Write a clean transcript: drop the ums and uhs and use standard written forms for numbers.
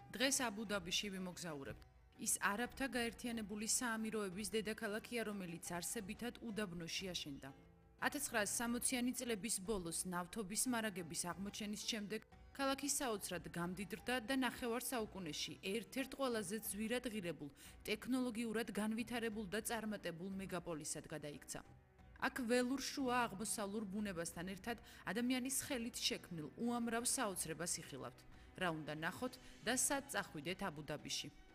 დღეს აბუ-დაბიში ვიმოგზაურებთ. ის არაბთა გაერთიანებული საამიროების დედაქალაქია, რომელიც არსებითად უდაბნოში აშენდა. 1960-იანი წლების ბოლოს ნავთობის მარაგების აღმოჩენის შემდეგ ქალაქი საოცრად გამდიდრდა და ნახევარ საუკუნეში ერთ-ერთ ყველაზე ძვირად ღირებულ, ტექნოლოგიურად განვითარებულ და წარმატებულ მეგაპოლისად გადაიქცა. აქ ველურ შუა აღმოსავლურ ბუნებასთან ერთად ადამიანის ხელით შექმნილ უამრავ საოცრებას იხილავთ. რა უნდა ნახოთ და სად წახვიდეთ აბუ-დაბიში.